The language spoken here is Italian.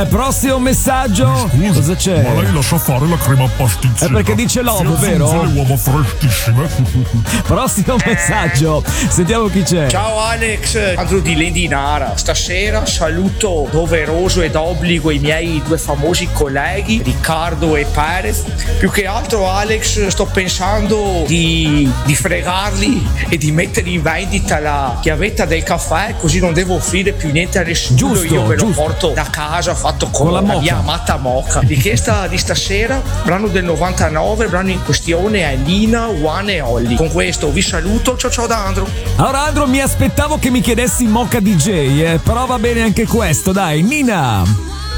Prossimo messaggio. Cosa c'è? Ma lei lascia fare la crema pasticcera. È perché dice love, vero? Le uova freschissime. Prossimo messaggio. Sentiamo chi c'è. Ciao Alex, Andro di Lendinara. Stasera saluto doveroso ed obbligo i miei due famosi colleghi, Riccardo e Perez. Più che altro Alex, sto pensando di fregarli e di mettere in vendita la chiavetta del caffè, così non devo offrire più niente a nessuno. Giusto, io ve lo giusto. porto da casa fatto con la la moka. mia amata moca. Richiesta di stasera, brano del 99, brano in questione è Nina, One e Holly. Con questo vi saluto, ciao da Andro. Allora Andro, mi aspettavo che mi chiedessi Mocha DJ, però va bene anche questo, dai. Nina.